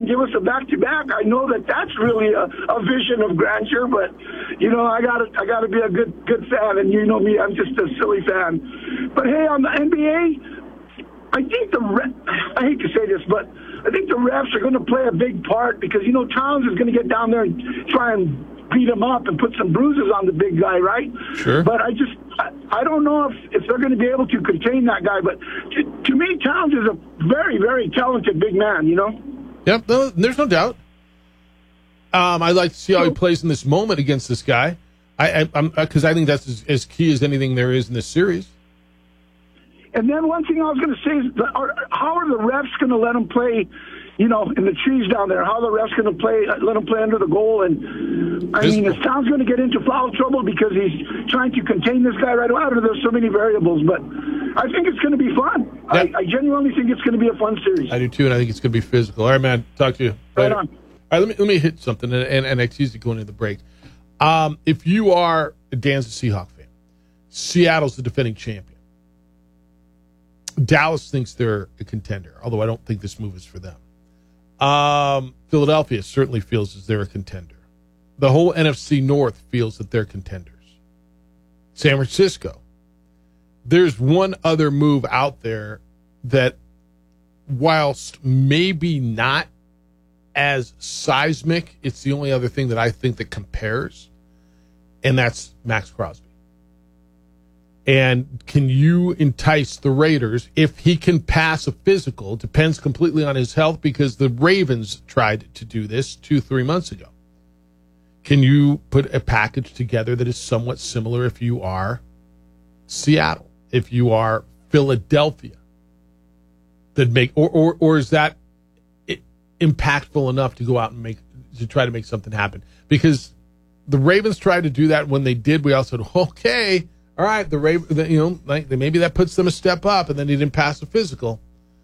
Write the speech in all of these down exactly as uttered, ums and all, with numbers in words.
give us a back-to-back, I know that that's really a, a vision of grandeur. But you know, I gotta I gotta be a good good fan, and you know me, I'm just a silly fan. But hey, on the N B A, I think the re- I hate to say this, but I think the refs are going to play a big part because you know Towns is going to get down there and try and beat him up and put some bruises on the big guy, right? Sure. But I just, I, I don't know if, if they're going to be able to contain that guy. But to, to me, Towns is a very, very talented big man, you know? Yep, no, there's no doubt. Um, I'd like to see how he plays in this moment against this guy. I, I, I'm because I think that's as, as key as anything there is in this series. And then one thing I was going to say is, the, are, how are the refs going to let him play, you know, in the trees down there? How are the refs going to play, let him play under the goal? And, I mean, is Towns going to get into foul trouble because he's trying to contain this guy right away? I don't know, there's so many variables, but I think it's going to be fun. Yeah. I, I genuinely think it's going to be a fun series. I do, too, and I think it's going to be physical. All right, man, talk to you. Right later. on. All right, let me, let me hit something, and, and, and I teased it going into the break. Um, if you are, Dan's a Seahawk fan, Seattle's the defending champion. Dallas thinks they're a contender, although I don't think this move is for them. Um, Philadelphia certainly feels as they're a contender. The whole N F C North feels that they're contenders. San Francisco. There's one other move out there that, whilst maybe not as seismic, it's the only other thing that I think that compares, and that's Max Crosby. And can you entice the Raiders if he can pass a physical? Depends completely on his health because the Ravens tried to do this two, three months ago. Can you put a package together that is somewhat similar if you are Seattle, if you are Philadelphia? That make or or, or is that impactful enough to go out and make to try to make something happen? Because the Ravens tried to do that. When they did, we all said, okay. All right, the Ravens, you know, like maybe that puts them a step up, and then he didn't pass the physical.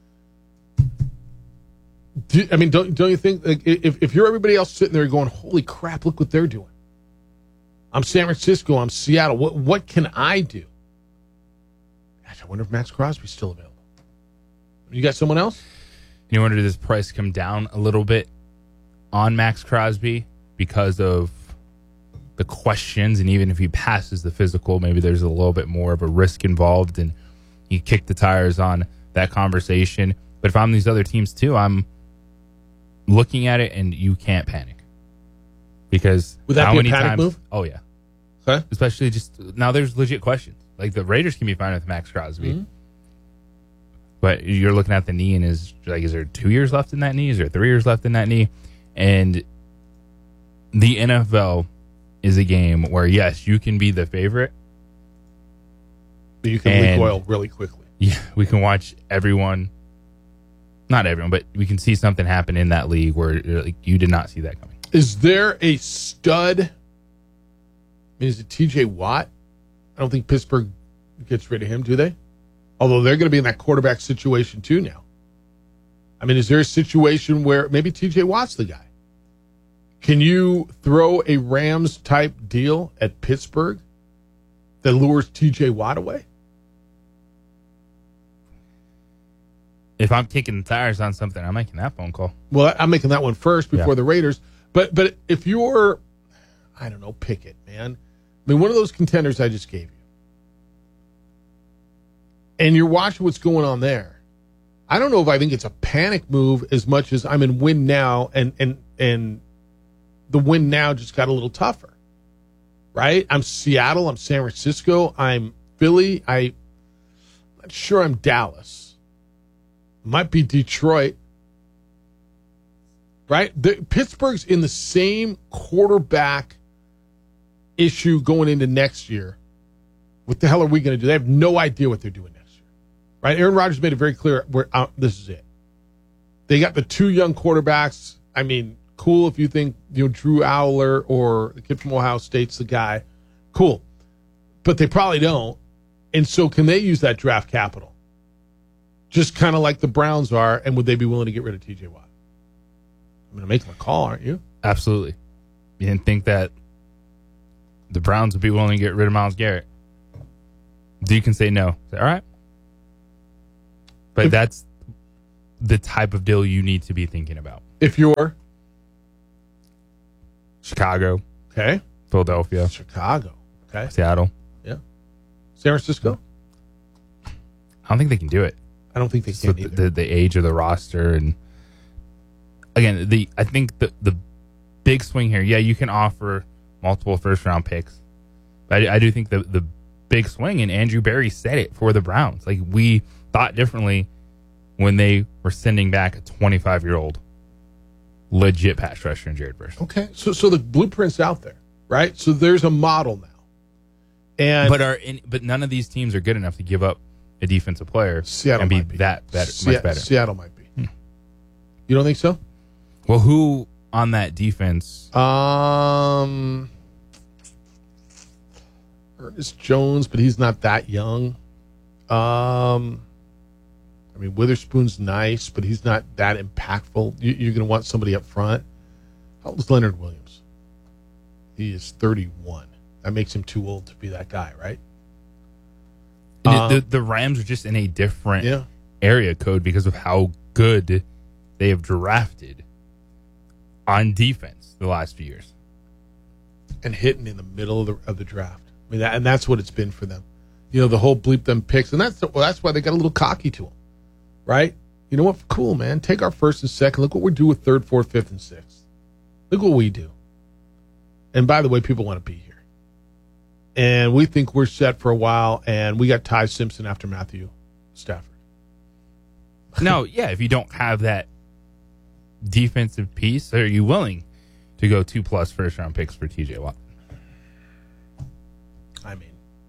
Do, I mean, don't don't you think like, if if you're everybody else sitting there going, "Holy crap, look what they're doing"? I'm San Francisco, I'm Seattle. What what can I do? Gosh, I wonder if Max Crosby's still available. You got someone else? You wonder, does this price come down a little bit on Max Crosby because of the questions, and even if he passes the physical, maybe there's a little bit more of a risk involved, and you kick the tires on that conversation. But if I'm these other teams too, I'm looking at it, and you can't panic because would that how be many a panic times, move? Oh yeah, okay. Especially just now, there's legit questions. Like the Raiders can be fine with Max Crosby, mm-hmm. but you're looking at the knee, and is like, is there two years left in that knee? Is there three years left in that knee? And the N F L is a game where, yes, you can be the favorite. But you can and, leak oil really quickly. Yeah, we can watch everyone, not everyone, but we can see something happen in that league where like, you did not see that coming. Is there a stud? I mean, is it T J Watt? I don't think Pittsburgh gets rid of him, do they? Although they're going to be in that quarterback situation too now. I mean, is there a situation where maybe T J Watt's the guy? Can you throw a Rams-type deal at Pittsburgh that lures T J Watt away? If I'm kicking the tires on something, I'm making that phone call. Well, I'm making that one first before yeah. the Raiders. But but if you're, I don't know, pick it, man. I mean, one of those contenders I just gave you. And you're watching what's going on there. I don't know if I think it's a panic move as much as I'm in win now, and and and the win now just got a little tougher, right? I'm Seattle, I'm San Francisco, I'm Philly, I, I'm not sure I'm Dallas. Might be Detroit, right? The, Pittsburgh's in the same quarterback issue going into next year. What the hell are we going to do? They have no idea what they're doing next year, right? Aaron Rodgers made it very clear, we're out, this is it. They got the two young quarterbacks. I mean, cool if you think, you know, Drew Owler or the kid from Ohio State's the guy. Cool. But they probably don't. And so can they use that draft capital? Just kind of like the Browns are, and would they be willing to get rid of T J Watt? I'm going to make them a call, aren't you? Absolutely. You didn't think that the Browns would be willing to get rid of Myles Garrett? You can say no. Say, all right. But if, that's the type of deal you need to be thinking about. If you're Chicago, okay, Philadelphia, Chicago, okay, Seattle. yeah, San Francisco. I don't think they can do it. I don't think they So can the, either. the the age of the roster, and again, the I think the the big swing here. Yeah, you can offer multiple first round picks, but I, I do think the the big swing, and Andrew Berry said it for the Browns. Like, we thought differently when they were sending back a twenty-five year old legit pass rusher in Jared Verse. Okay, so so the blueprint's out there, right? So there's a model now, and But are in, but none of these teams are good enough to give up a defensive player Seattle and be, might be. that better, Se- much better. Seattle might be. You don't think so? Well, who on that defense? Um, Ernest Jones, but he's not that young. Um, I mean, Witherspoon's nice, but he's not that impactful. You, you're going to want somebody up front. How old is Leonard Williams? He is thirty-one. That makes him too old to be that guy, right? And Um, the, the Rams are just in a different Yeah. area code because of how good they have drafted on defense the last few years. And hitting in the middle of the of the draft. I mean, that, and that's what it's been for them. You know, the whole bleep them picks, and that's well, that's why they got a little cocky to them, right? You know what? Cool, man. Take our first and second. Look what we do with third, fourth, fifth, and sixth. Look what we do. And by the way, people want to be here, and we think we're set for a while. And we got Ty Simpson after Matthew Stafford. No, yeah, if you don't have that defensive piece, are you willing to go two plus first round picks for T J Watt? I mean,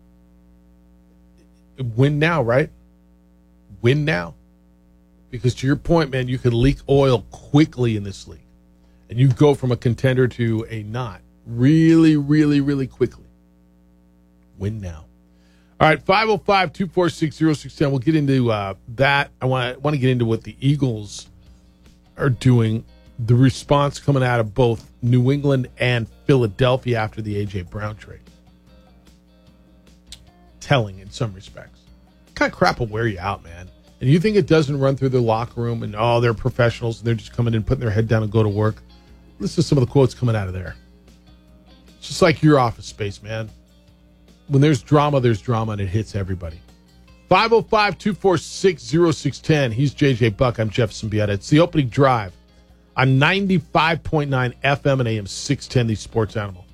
win now, right? Win now. Because to your point, man, you could leak oil quickly in this league. And you go from a contender to a not really, really, really quickly. Win now. All right, five oh five, two four six, oh six one oh. We'll get into uh, that. I want to want to get into what the Eagles are doing. The response coming out of both New England and Philadelphia after the A J. Brown trade. Telling in some respects. Kind of crap will wear you out, man. And you think it doesn't run through their locker room and, oh, they're professionals and they're just coming in, putting their head down and go to work. Listen to some of the quotes coming out of there. It's just like your office space, man. When there's drama, there's drama, and it hits everybody. five oh five, two four six, oh six one oh. He's J J Buck. I'm Jefferson Bietta. It's the opening drive on ninety-five point nine F M and A M six ten, the Sports Animal.